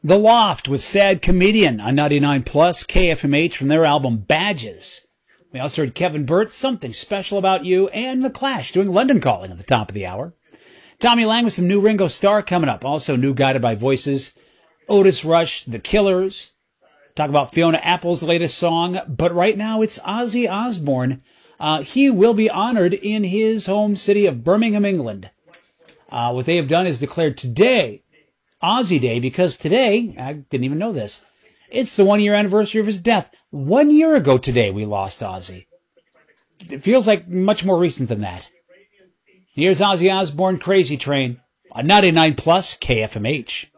The Loft with Sad Comedian on 99 Plus KFMH from their album Badges. We also heard Kevin Burt, Something Special About You, and The Clash doing London Calling at the top of the hour. Tommy Lang with some new Ringo Starr coming up. Also new Guided by Voices, Otis Rush, The Killers. Talk about Fiona Apple's latest song. But right now it's Ozzy Osbourne. He will be honored in his home city of Birmingham, England. What they have done is declared today Ozzy Day, because today, I didn't even know this, it's the 1 year anniversary of his death. 1 year ago today we lost Ozzy. It feels like much more recent than that. Here's Ozzy Osbourne, Crazy Train on 99 Plus KFMH.